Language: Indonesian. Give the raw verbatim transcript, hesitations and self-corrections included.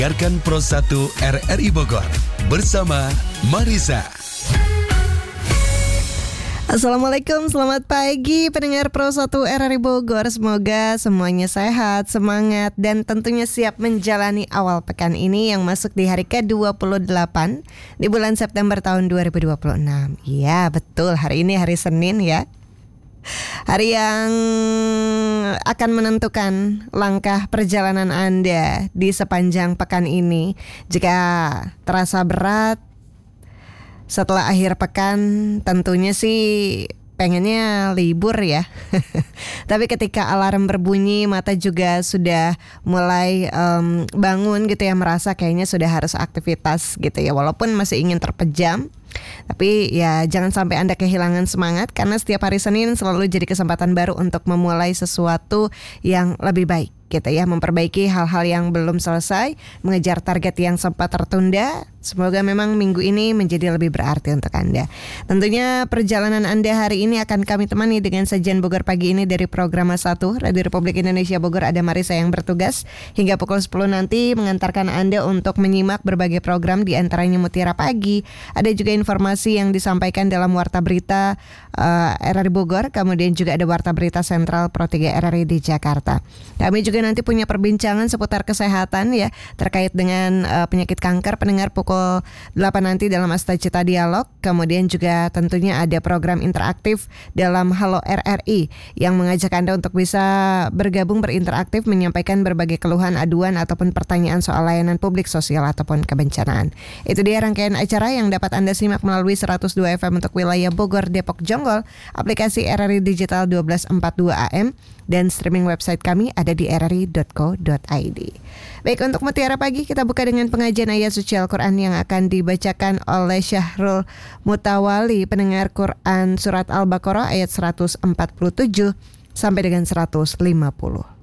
Dengarkan Pro satu R R I Bogor bersama Marisa. Assalamualaikum, selamat pagi pendengar Pro satu R R I Bogor. Semoga semuanya sehat, semangat, dan tentunya siap menjalani awal pekan ini yang masuk di hari ke dua puluh delapan di bulan September tahun dua ribu dua puluh enam. Iya betul, hari ini hari Senin ya. Hari yang akan menentukan langkah perjalanan Anda di sepanjang pekan ini. Jika terasa berat setelah akhir pekan, tentunya sih pengennya libur ya. Tapi ketika alarm berbunyi, mata juga sudah mulai um, bangun gitu ya, merasa kayaknya sudah harus aktivitas gitu ya. Walaupun masih ingin terpejam, tapi ya jangan sampai Anda kehilangan semangat, karena setiap hari Senin selalu jadi kesempatan baru untuk memulai sesuatu yang lebih baik gitu ya, memperbaiki hal-hal yang belum selesai, mengejar target yang sempat tertunda. Semoga memang minggu ini menjadi lebih berarti untuk Anda. Tentunya perjalanan Anda hari ini akan kami temani dengan sajian Bogor Pagi ini dari Program satu Radio Republik Indonesia Bogor. Ada Marisa yang bertugas hingga pukul sepuluh nanti mengantarkan Anda untuk menyimak berbagai program, di antaranya Mutiara Pagi. Ada juga informasi yang disampaikan dalam Warta Berita uh, R R I Bogor, kemudian juga ada Warta Berita Sentral Pro tiga R R I di Jakarta. Kami juga nanti punya perbincangan seputar kesehatan ya, terkait dengan uh, penyakit kanker, pendengar pukul delapan nanti dalam Asta Cita Dialog. Kemudian juga tentunya ada program interaktif dalam Halo R R I yang mengajak Anda untuk bisa bergabung, berinteraktif, menyampaikan berbagai keluhan, aduan ataupun pertanyaan soal layanan publik, sosial ataupun kebencanaan. Itu dia rangkaian acara yang dapat Anda simak melalui seratus dua F M untuk wilayah Bogor, Depok, Jonggol, aplikasi R R I Digital dua belas empat puluh dua A M, dan streaming website kami ada di r r i dot co dot i d. Baik, untuk Mutiara Pagi kita buka dengan pengajian ayat suci Al-Quran yang akan dibacakan oleh Syahrul Mutawali, pendengar Quran Surat Al-Baqarah ayat seratus empat puluh tujuh sampai dengan seratus lima puluh.